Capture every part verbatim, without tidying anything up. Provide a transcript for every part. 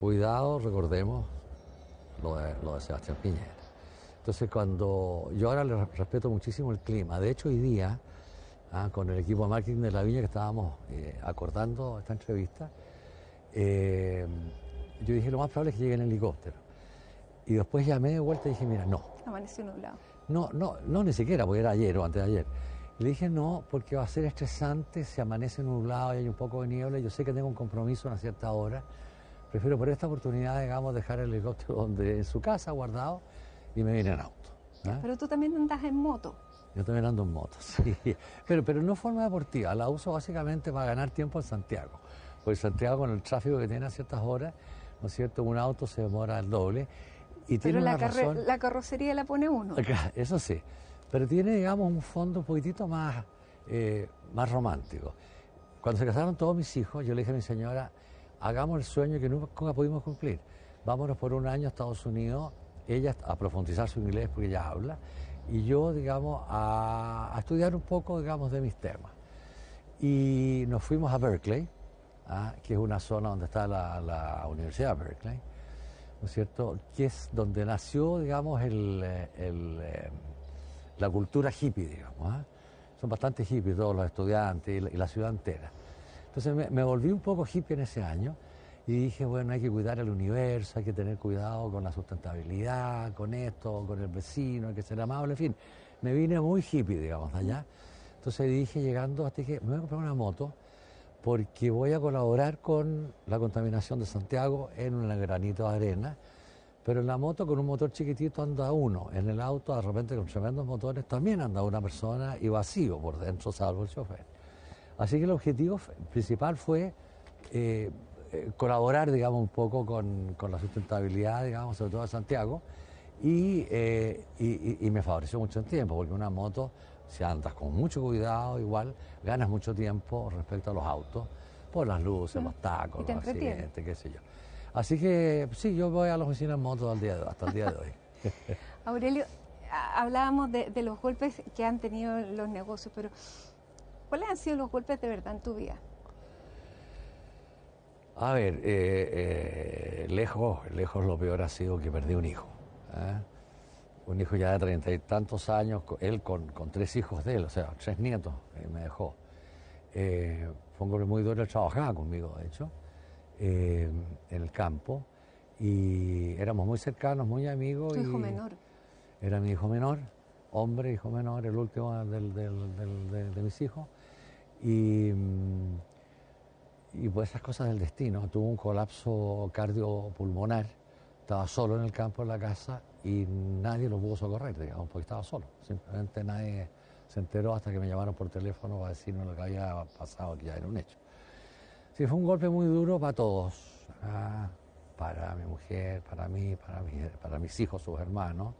Cuidado, recordemos lo de, lo de Sebastián Piñera. Entonces, cuando yo ahora le respeto muchísimo el clima, de hecho hoy día, ah, con el equipo de marketing de La Viña que estábamos eh, acordando esta entrevista, eh, yo dije lo más probable es que llegue en helicóptero. Y después llamé de vuelta y dije, mira, no. Amaneció nublado. No, no, no ni siquiera, porque era ayer o antes de ayer. Le dije no, porque va a ser estresante, si amanece nublado y hay un poco de niebla, yo sé que tengo un compromiso a una cierta hora. Prefiero por esta oportunidad, digamos, dejar el helicóptero donde, en su casa, guardado, y me vine en auto. ¿eh? Pero tú también andas en moto. Yo también ando en moto, sí. Pero, pero no de forma deportiva, la uso básicamente para ganar tiempo en Santiago. Porque Santiago, con el tráfico que tiene a ciertas horas, ¿no es cierto?, un auto se demora el doble. Y Pero tiene la, una razón, la carrocería la pone uno. eso sí, pero tiene, digamos, un fondo un poquitito más, eh, más romántico. Cuando se casaron todos mis hijos, yo le dije a mi señora, hagamos el sueño que nunca pudimos cumplir. Vámonos por un año a Estados Unidos, ella a profundizar su inglés porque ella habla, y yo, digamos, a, a estudiar un poco, digamos, de mis temas. Y nos fuimos a Berkeley, ¿ah? que es una zona donde está la, la Universidad de Berkeley, ¿no es cierto?, que es donde nació, digamos, el, el, eh, la cultura hippie, digamos. ¿eh? Son bastante hippies todos los estudiantes y la, y la ciudad entera. Entonces me, me volví un poco hippie en ese año y dije, bueno, hay que cuidar el universo, hay que tener cuidado con la sustentabilidad, con esto, con el vecino, hay que ser amable, en fin. Me vine muy hippie, digamos, de allá. Entonces dije, llegando, hasta que me voy a comprar una moto porque voy a colaborar con la contaminación de Santiago en un granito de arena, pero en la moto con un motor chiquitito anda uno, en el auto de repente con tremendos motores también anda una persona y vacío por dentro, salvo el chofer. Así que el objetivo principal fue eh, eh, colaborar, digamos, un poco con, con la sustentabilidad, digamos, sobre todo de Santiago, y, eh, y, y me favoreció mucho el tiempo, porque una moto, si andas con mucho cuidado, igual ganas mucho tiempo respecto a los autos, por las luces, Mm. los tacos, Y te los entretiene. accidentes, qué sé yo. Así que sí, yo voy a la oficina en moto al día de, hasta el día de hoy. Aurelio, a- hablábamos de, de los golpes que han tenido los negocios, pero ¿cuáles han sido los golpes de verdad en tu vida? A ver, eh, eh, lejos, lejos lo peor ha sido que perdí un hijo. ¿eh? Un hijo ya de treinta y tantos años, co- él con, con tres hijos de él, o sea, tres nietos, eh, me dejó. Eh, fue un golpe muy duro, él trabajaba conmigo, de hecho, eh, en el campo, y éramos muy cercanos, muy amigos. Tu hijo y menor. Era mi hijo menor, hombre, hijo menor, el último del, del- del- de, de mis hijos. Y, mm, y pues esas cosas del destino. Tuvo un colapso cardiopulmonar, estaba solo en el campo, en la casa, y nadie lo pudo socorrer, digamos, porque estaba solo. Simplemente nadie se enteró hasta que me llamaron por teléfono para decirme lo que había pasado, que ya era un hecho. Sí, fue un golpe muy duro para todos, ah, para mi mujer, para mí, para, mi- para mis hijos, sus hermanos.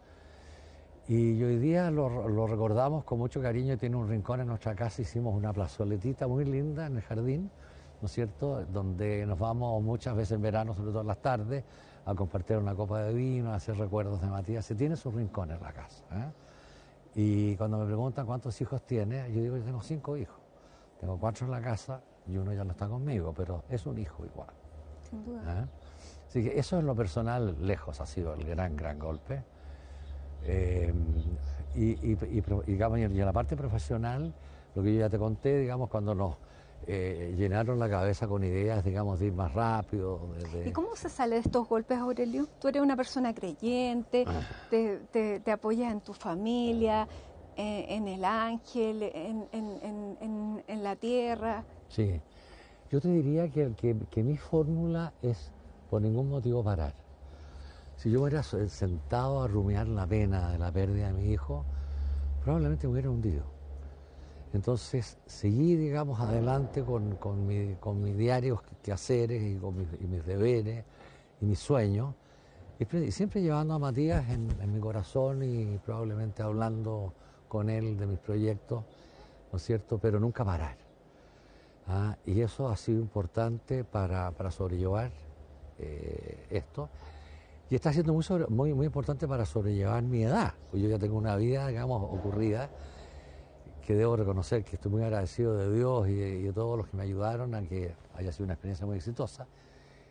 Y hoy día lo, lo recordamos con mucho cariño, tiene un rincón en nuestra casa, hicimos una plazoletita muy linda en el jardín, ¿no es cierto?, donde nos vamos muchas veces en verano, sobre todo en las tardes, a compartir una copa de vino, a hacer recuerdos de Matías. Se tiene su rincón en la casa. ¿eh? Y cuando me preguntan cuántos hijos tiene, yo digo que tengo cinco hijos. Tengo cuatro en la casa y uno ya no está conmigo, pero es un hijo igual. Sin duda. ¿eh? Así que eso en lo personal, lejos, ha sido el gran, gran golpe. Eh, y, y, y, digamos, y en la parte profesional, lo que yo ya te conté, digamos, cuando nos eh, llenaron la cabeza con ideas, digamos, de ir más rápido. De, de... ¿Y cómo se sale de estos golpes, Aurelio? Tú eres una persona creyente, te, te, te apoyas en tu familia, eh, en el ángel, en, en, en, en, en la tierra. Sí, yo te diría que, que, que mi fórmula es por ningún motivo parar. Si yo me hubiera sentado a rumiar la pena de la pérdida de mi hijo, probablemente me hubiera hundido. Entonces seguí, digamos, adelante con, con, mi, con mis diarios quehaceres y con mis, y mis deberes y mis sueños, y, y siempre llevando a Matías en, en mi corazón y probablemente hablando con él de mis proyectos, ¿no es cierto?, pero nunca parar. ¿ah? Y eso ha sido importante para, para sobrellevar eh, esto. Y está siendo muy, sobre, muy, muy importante para sobrellevar mi edad, pues yo ya tengo una vida, digamos, ocurrida, que debo reconocer que estoy muy agradecido de Dios y de, y de todos los que me ayudaron a que haya sido una experiencia muy exitosa.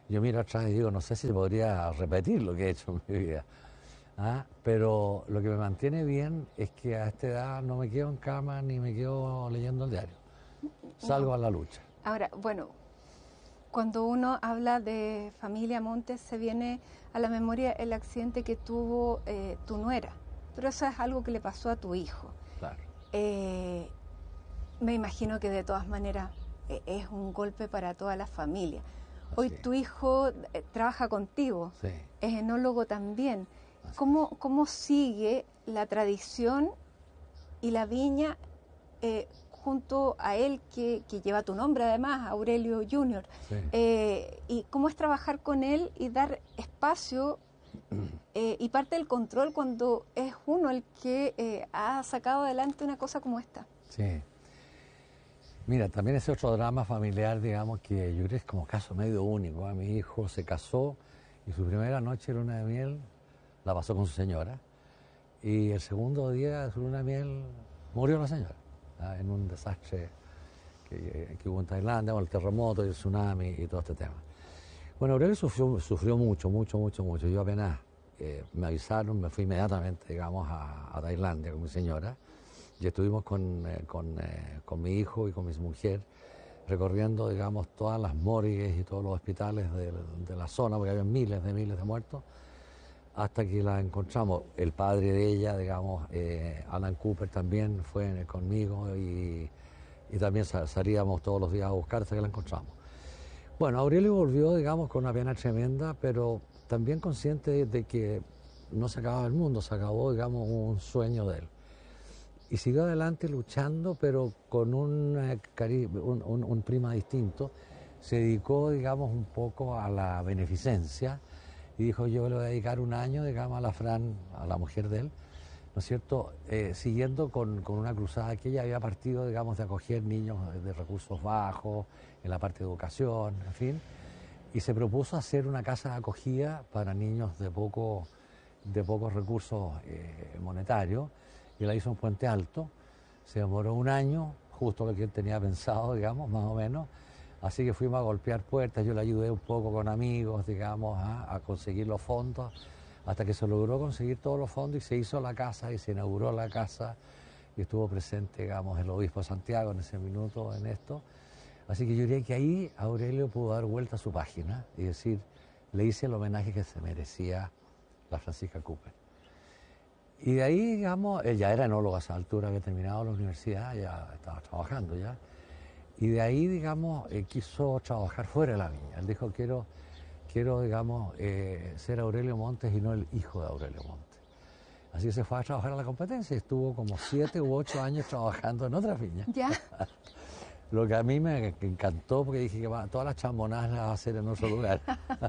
yo miro atrás y digo, no sé si podría repetir lo que he hecho en mi vida. ¿Ah? Pero lo que me mantiene bien es que a esta edad no me quedo en cama ni me quedo leyendo el diario. Salgo No. a la lucha. Ahora, bueno, cuando uno habla de familia Montes se viene a la memoria el accidente que tuvo eh, tu nuera, pero eso es algo que le pasó a tu hijo. Claro. Eh, me imagino que de todas maneras eh, es un golpe para toda la familia. Hoy Así. tu hijo eh, trabaja contigo, Sí. es enólogo también. Así ¿Cómo, ¿Cómo sigue la tradición y la viña eh, junto a él, que, que lleva tu nombre además, Aurelio junior? Sí. Eh, ¿Y cómo es trabajar con él y dar espacio eh, y parte del control cuando es uno el que eh, ha sacado adelante una cosa como esta? Sí. Mira, también ese otro drama familiar, digamos, que yo creo que es como caso medio único. ¿eh? Mi hijo se casó y su primera noche de luna de miel la pasó con su señora. Y el segundo día de su luna de miel murió la señora, ¿ah? En un desastre que, que hubo en Tailandia, con el terremoto y el tsunami y todo este tema. Bueno, Aurelio sufrió, sufrió mucho, mucho, mucho, mucho. Yo apenas eh, me avisaron, me fui inmediatamente, digamos, a, a Tailandia con mi señora. Y estuvimos con, eh, con, eh, con mi hijo y con mi mujer recorriendo, digamos, todas las morgues y todos los hospitales de, de la zona, porque había miles de miles de muertos, hasta que la encontramos. El padre de ella, digamos, eh, Alan Cooper también fue conmigo y, y también salíamos todos los días a buscar hasta que la encontramos. Bueno, Aurelio volvió, digamos, con una pena tremenda, pero también consciente de, de que no se acababa el mundo, se acabó, digamos, un sueño de él. Y siguió adelante luchando, pero con un, un, un, un prima distinto. Se dedicó, digamos, un poco a la beneficencia y dijo, yo le voy a dedicar un año, digamos, a la Fran, a la mujer de él, ¿no es cierto?, eh, siguiendo con, con una cruzada que ella había partido, digamos, de acoger niños de recursos bajos, en la parte de educación, en fin, y se propuso hacer una casa de acogida para niños de, poco, de pocos recursos eh, monetarios, y la hizo en Puente Alto. Se demoró un año, justo lo que él tenía pensado, digamos, más o menos. Así que fuimos a golpear puertas, yo le ayudé un poco con amigos, digamos, a, a conseguir los fondos, hasta que se logró conseguir todos los fondos y se hizo la casa y se inauguró la casa y estuvo presente, digamos, el obispo de Santiago en ese minuto en esto. Así que yo diría que ahí Aurelio pudo dar vuelta a su página y decir, le hice el homenaje que se merecía la Francisca Cooper. Y de ahí, digamos, él ya era enólogo a esa altura, había terminado la universidad, ya estaba trabajando ya. Y de ahí, digamos, eh, quiso trabajar fuera de la viña. Él dijo, quiero, quiero digamos, eh, ser Aurelio Montes y no el hijo de Aurelio Montes. Así que se fue a trabajar a la competencia y estuvo como siete u ocho años trabajando en otra viña. ¿Ya? Lo que a mí me encantó, porque dije que va, todas las chambonadas las va a hacer en otro lugar.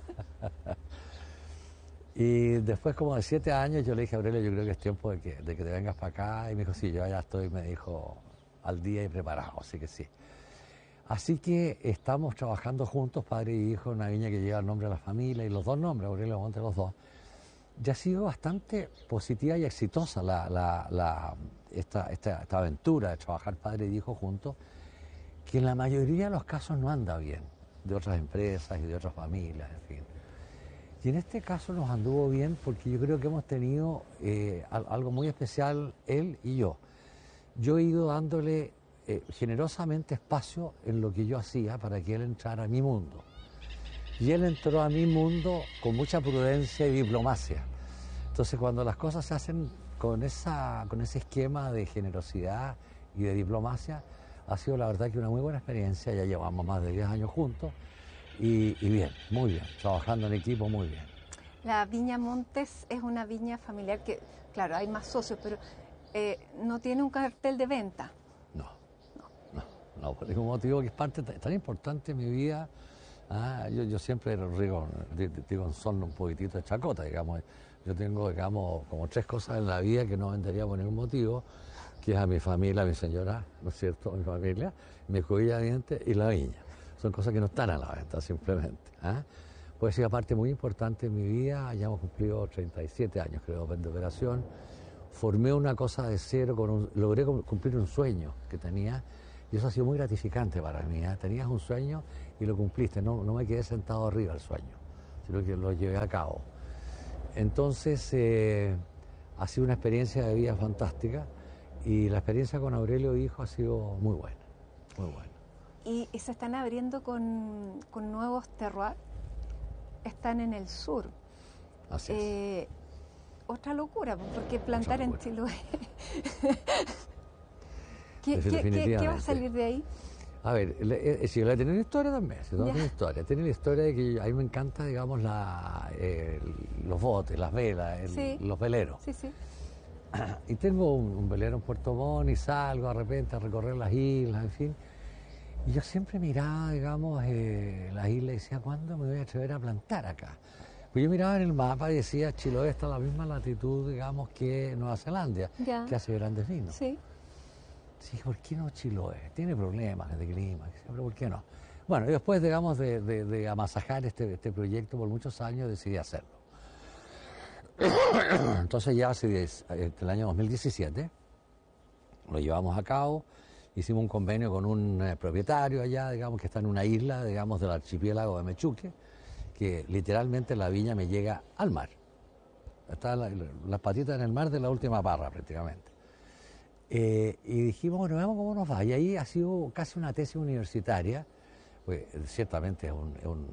Y después como de siete años yo le dije a Aurelio, yo creo que es tiempo de que, de que te vengas para acá. Y me dijo, sí, yo ya estoy, me dijo, al día y preparado, así que sí. Así que estamos trabajando juntos, padre y hijo, en una viña que lleva el nombre de la familia y los dos nombres, Aurelio Montes, los dos. Ya ha sido bastante positiva y exitosa la, la, la, esta, esta, esta aventura de trabajar padre y hijo juntos, que en la mayoría de los casos no anda bien, de otras empresas y de otras familias, en fin. Y en este caso nos anduvo bien porque yo creo que hemos tenido eh, algo muy especial él y yo. Yo he ido dándole eh, generosamente espacio en lo que yo hacía para que él entrara a mi mundo. Y él entró a mi mundo con mucha prudencia y diplomacia. Entonces cuando las cosas se hacen con, esa, con ese esquema de generosidad y de diplomacia, ha sido la verdad que una muy buena experiencia. Ya llevamos más de diez años juntos. Y, y bien, muy bien, trabajando en equipo muy bien. La Viña Montes es una viña familiar que, claro, hay más socios, pero eh, no tiene un cartel de venta. No, no, no, no, por ningún motivo, que es parte tan importante de mi vida. Ah, yo, yo siempre digo, digo en son un poquitito de chacota, digamos. Yo tengo, digamos, como tres cosas en la vida que no vendería por ningún motivo, que es a mi familia, a mi señora, ¿no es cierto?, mi familia, mi cuilla de dientes y la viña. Son cosas que no están a la venta, simplemente. ¿eh? Puede ser parte muy importante en mi vida. Ya hemos cumplido treinta y siete años, creo, de operación. Formé una cosa de cero, con un, logré cumplir un sueño que tenía, y eso ha sido muy gratificante para mí. ¿eh? Tenías un sueño y lo cumpliste, no, no me quedé sentado arriba del sueño. sino que lo llevé a cabo. Entonces, eh, ha sido una experiencia de vida fantástica y la experiencia con Aurelio Hijo ha sido muy buena, muy buena. Y, y se están abriendo con, con nuevos terroirs, están en el sur. Así eh, es. Otra locura, porque plantar en Chiloé. ¿Qué, Pues, qué, qué, ¿Qué va a salir de ahí? A ver, Chiloé tiene una historia también, si no tiene historia. Tiene la historia de que a mí me encanta, digamos, la, eh, los botes, las velas, el, sí. los veleros. Sí, sí. Y tengo un, un velero en Puerto Montt y salgo de repente a recorrer las islas, en fin. Y yo siempre miraba, digamos, eh, las islas y decía, ¿cuándo me voy a atrever a plantar acá? Pues yo miraba en el mapa y decía, Chiloé está a la misma latitud, digamos, que Nueva Zelanda, ya. que hace grandes vinos. Sí. Sí, ¿por qué no Chiloé? Tiene problemas de clima, pero ¿por qué no? Bueno, y después, digamos, de, de, de amasajar este, este proyecto por muchos años, decidí hacerlo. Entonces ya hace el año dos mil diecisiete lo llevamos a cabo, hicimos un convenio con un eh, propietario allá, digamos, que está en una isla, digamos, del archipiélago de Mechuque, que literalmente la viña me llega al mar. Está la, las patitas en el mar de la última parra, prácticamente. Eh, y dijimos, bueno, veamos cómo nos va. Y ahí ha sido casi una tesis universitaria, pues ciertamente es, un, es, un,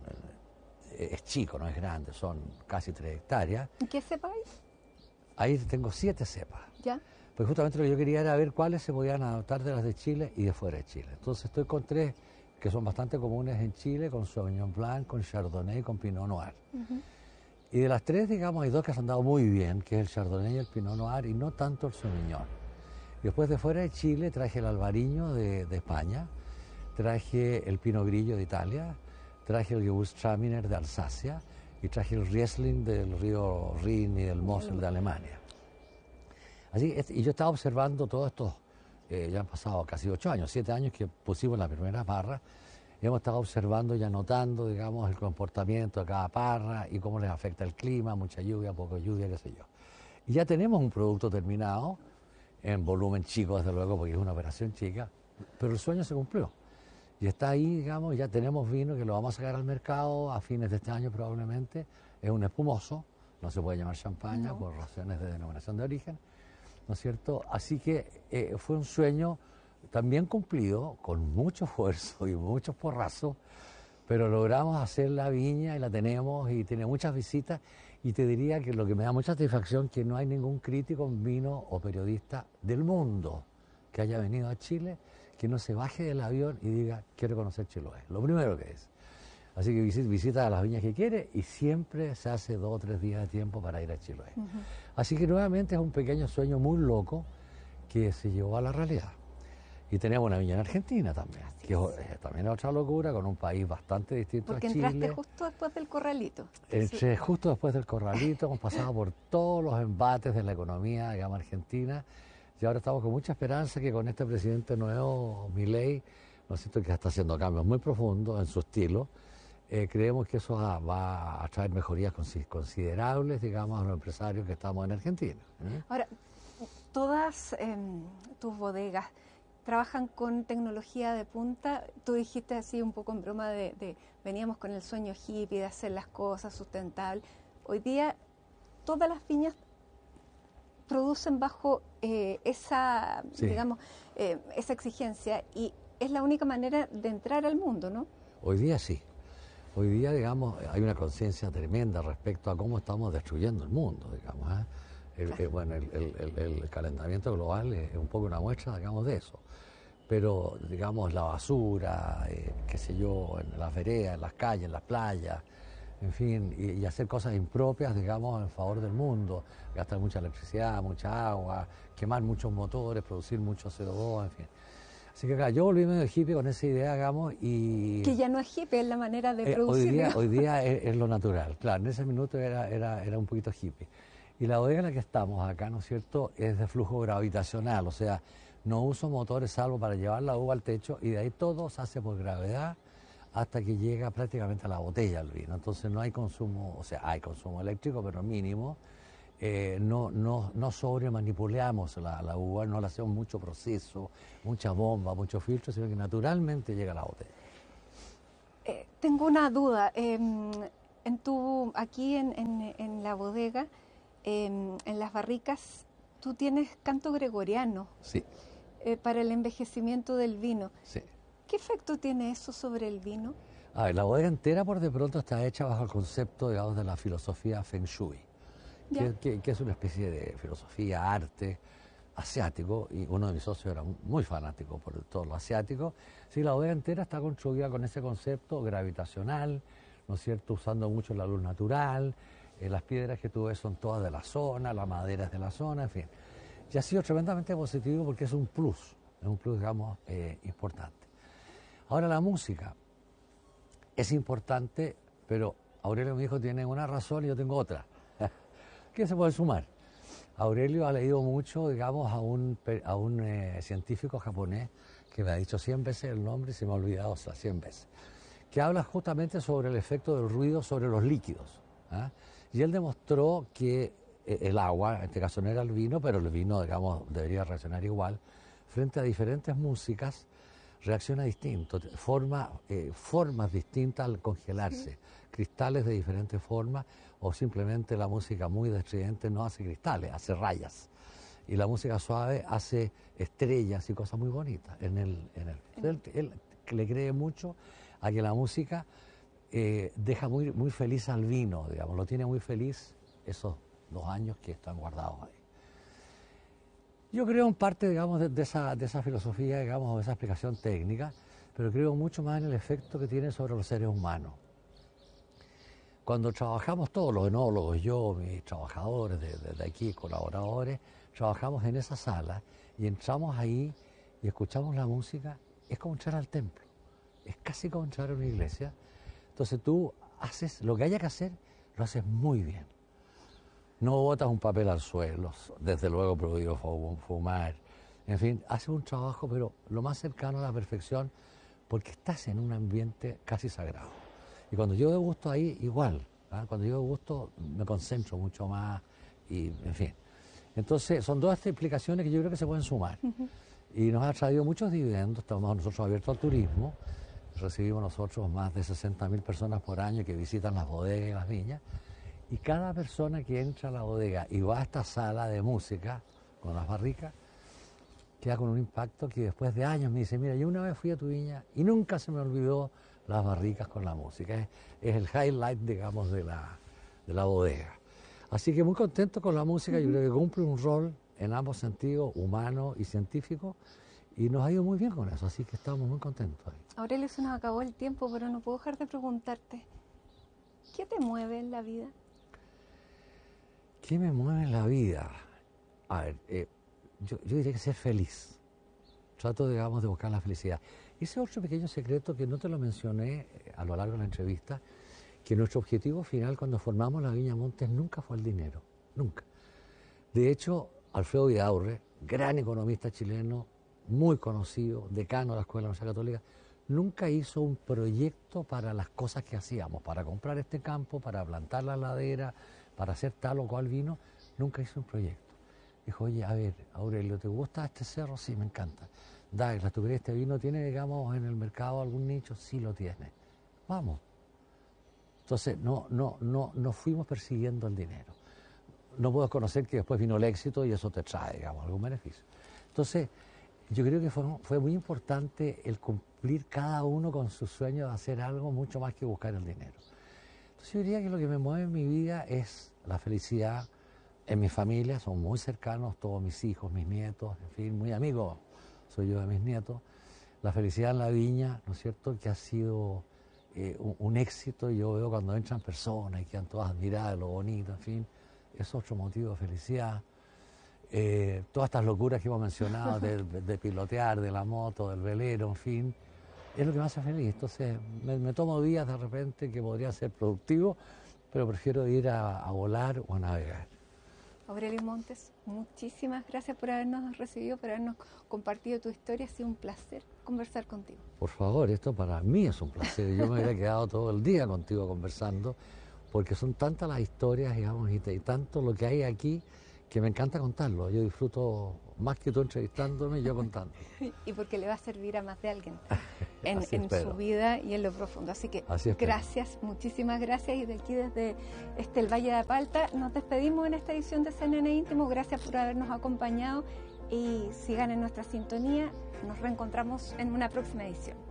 es chico, no es grande, son casi tres hectáreas. ¿Y qué cepa hay? Ahí tengo siete cepas. ¿Ya? Pues justamente lo que yo quería era ver cuáles se podían adaptar de las de Chile y de fuera de Chile. Entonces estoy con tres que son bastante comunes en Chile, con Sauvignon Blanc, con Chardonnay y con Pinot Noir. Uh-huh. Y de las tres, digamos, hay dos que se han dado muy bien, que es el Chardonnay y el Pinot Noir, y no tanto el Sauvignon. Y después de fuera de Chile traje el Albariño de, de España, traje el Pinot Grillo de Italia, traje el Gewürztraminer de Alsacia y traje el Riesling del río Rin y del Mosel de Alemania. Así, y yo estaba observando todo esto, eh, ya han pasado casi ocho años, siete años que pusimos la primera parra, y hemos estado observando y anotando, digamos, el comportamiento de cada parra y cómo les afecta el clima, mucha lluvia, poco lluvia, qué sé yo. Y ya tenemos un producto terminado, en volumen chico, desde luego, porque es una operación chica, pero el sueño se cumplió. Y está ahí, digamos, ya tenemos vino que lo vamos a sacar al mercado a fines de este año probablemente. Es un espumoso, no se puede llamar champaña no. por razones de denominación de origen, ¿no es cierto? Así que eh, fue un sueño también cumplido, con mucho esfuerzo y muchos porrazos, pero logramos hacer la viña y la tenemos y tiene muchas visitas. Y te diría que lo que me da mucha satisfacción es que no hay ningún crítico en vino o periodista del mundo que haya venido a Chile que no se baje del avión y diga, quiero conocer Chiloé. Lo primero que es. Así que visita, visita a las viñas que quiere y siempre se hace dos o tres días de tiempo para ir a Chiloé. Uh-huh. Así que nuevamente es un pequeño sueño muy loco que se llevó a la realidad. Y tenemos una viña en Argentina también, Así que es. Es, también es otra locura, con un país bastante distinto Porque a Chile. Porque entraste justo después del Corralito. Entré justo después del Corralito, hemos pasado por todos los embates de la economía, digamos, argentina, y ahora estamos con mucha esperanza que con este presidente nuevo, Milei, ¿no es cierto?, que está haciendo cambios muy profundos en su estilo, eh, creemos que eso va, va a traer mejorías considerables, digamos, a los empresarios que estamos en Argentina. ¿eh? Ahora, todas eh, tus bodegas trabajan con tecnología de punta. Tú dijiste así un poco en broma de, de veníamos con el sueño hippie de hacer las cosas sustentables. Hoy día todas las viñas producen bajo eh, esa, sí. digamos, eh, esa exigencia y es la única manera de entrar al mundo, ¿no? Hoy día sí. Hoy día, digamos, hay una conciencia tremenda respecto a cómo estamos destruyendo el mundo, digamos. ¿eh? El, el, bueno, el, el, el calentamiento global es un poco una muestra, digamos, de eso. Pero, digamos, la basura, eh, qué sé yo, en las veredas, en las calles, en las playas, en fin, y, y hacer cosas impropias, digamos, en favor del mundo, gastar mucha electricidad, mucha agua, quemar muchos motores, producir mucho C O dos, en fin. Así que acá, yo volví medio hippie con esa idea, digamos, y... Que ya no es hippie, es la manera de eh, producir. Hoy día, hoy día es, es lo natural, claro, en ese minuto era, era, era un poquito hippie. Y la bodega en la que estamos acá, ¿no es cierto?, es de flujo gravitacional, o sea, no uso motores salvo para llevar la uva al techo y de ahí todo se hace por gravedad hasta que llega prácticamente a la botella el vino. Entonces no hay consumo, o sea, hay consumo eléctrico, pero mínimo. Eh, no, no, no sobremanipulamos la, la uva, no le hacemos mucho proceso, mucha bomba, mucho filtro, sino que naturalmente llega a la botella. Eh, tengo una duda. Eh, En tu, aquí en, en, en la bodega, eh, en las barricas, tú tienes canto gregoriano. Sí. Eh, para el envejecimiento del vino. Sí. ¿Qué efecto tiene eso sobre el vino? A ver, la bodega entera por de pronto está hecha bajo el concepto, digamos, de la filosofía Feng Shui, que, que, que es una especie de filosofía, arte asiático, y uno de mis socios era muy fanático por todo lo asiático. Sí, la bodega entera está construida con ese concepto gravitacional, ¿no es cierto?, usando mucho la luz natural, eh, las piedras que tú ves son todas de la zona, la madera es de la zona, en fin. Y ha sido tremendamente positivo porque es un plus, es un plus, digamos, eh, importante. Ahora, la música es importante, pero Aurelio, mi hijo, tiene una razón y yo tengo otra. ¿Qué se puede sumar? Aurelio ha leído mucho, digamos, a un, a un eh, científico japonés que me ha dicho cien veces el nombre y se me ha olvidado, o sea, cien veces, que habla justamente sobre el efecto del ruido sobre los líquidos. ¿eh? Y él demostró que el agua, en este caso no era el vino, pero el vino, digamos, debería reaccionar igual, frente a diferentes músicas, reacciona distinto, forma, eh, formas distintas al congelarse, sí. Cristales de diferentes formas, o simplemente la música muy estridente no hace cristales, hace rayas. Y la música suave hace estrellas y cosas muy bonitas en el... En el. Él, él le cree mucho a que la música eh, deja muy, muy feliz al vino, digamos, lo tiene muy feliz esos dos años que están guardados ahí. Yo creo en parte, digamos, de, de, esa, de esa filosofía, digamos, de esa explicación técnica, pero creo mucho más en el efecto que tiene sobre los seres humanos. Cuando trabajamos todos, los enólogos, yo, mis trabajadores de, de, de aquí, colaboradores, trabajamos en esa sala y entramos ahí y escuchamos la música, es como entrar al templo, es casi como entrar a una iglesia. Entonces tú haces lo que haya que hacer, lo haces muy bien. No botas un papel al suelo, desde luego prohibido fumar, en fin, haces un trabajo pero lo más cercano a la perfección porque estás en un ambiente casi sagrado. Y cuando yo degusto ahí, igual, ¿eh? Cuando yo degusto me concentro mucho más y, en fin. Entonces, son dos explicaciones que yo creo que se pueden sumar. Uh-huh. Y nos ha traído muchos dividendos, estamos nosotros abiertos al turismo, recibimos nosotros más de sesenta mil personas por año que visitan las bodegas y las viñas. Y cada persona que entra a la bodega y va a esta sala de música con las barricas, queda con un impacto que después de años me dice, mira, yo una vez fui a tu viña y nunca se me olvidó las barricas con la música. Es, es el highlight, digamos, de la, de la bodega. Así que muy contento con la música, uh-huh. Yo creo que cumple un rol en ambos sentidos, humano y científico, y nos ha ido muy bien con eso, así que estamos muy contentos ahí. Aurelio, se nos acabó el tiempo, pero no puedo dejar de preguntarte, ¿qué te mueve en la vida? ¿Qué me mueve en la vida? A ver, eh, yo, yo diría que ser feliz. Trato, digamos, de buscar la felicidad. Ese otro pequeño secreto que no te lo mencioné a lo largo de la entrevista, que nuestro objetivo final cuando formamos la Viña Montes nunca fue el dinero, nunca. De hecho, Alfredo Vidaurre, gran economista chileno, muy conocido, decano de la Escuela de la Universidad Católica, nunca hizo un proyecto para las cosas que hacíamos, para comprar este campo, para plantar la ladera, para hacer tal o cual vino, nunca hizo un proyecto. Dijo, oye, a ver, Aurelio, ¿te gusta este cerro? Sí, me encanta. Douglas, ¿tú crees que este vino tiene, digamos, en el mercado algún nicho? Sí, lo tiene. Vamos. Entonces, no, no, no, no fuimos persiguiendo el dinero. No puedo conocer que después vino el éxito y eso te trae, digamos, algún beneficio. Entonces, yo creo que fue, fue muy importante el cumplir cada uno con su sueño de hacer algo mucho más que buscar el dinero. Entonces yo diría que lo que me mueve en mi vida es la felicidad en mi familia, son muy cercanos todos mis hijos, mis nietos, en fin, muy amigos soy yo de mis nietos. La felicidad en la viña, ¿no es cierto?, que ha sido eh, un, un éxito. Yo veo cuando entran personas y quedan todas admiradas de lo bonito, en fin, es otro motivo de felicidad. Eh, todas estas locuras que hemos mencionado, de, de pilotear, de la moto, del velero, en fin, es lo que me hace feliz. Entonces me, me tomo días de repente que podría ser productivo, pero prefiero ir a, a volar o a navegar. Aurelio Montes, muchísimas gracias por habernos recibido, por habernos compartido tu historia. Ha sido un placer conversar contigo. Por favor, esto para mí es un placer. Yo me hubiera quedado todo el día contigo conversando, porque son tantas las historias, digamos, y, te, y tanto lo que hay aquí, que me encanta contarlo. Yo disfruto más que tú entrevistándome, yo contando. Y porque le va a servir a más de alguien. en, en su vida y en lo profundo. Así que Así gracias, muchísimas gracias. Y de aquí desde este, el Valle de Apalta nos despedimos en esta edición de C N N Íntimo. Gracias por habernos acompañado y sigan en nuestra sintonía. Nos reencontramos en una próxima edición.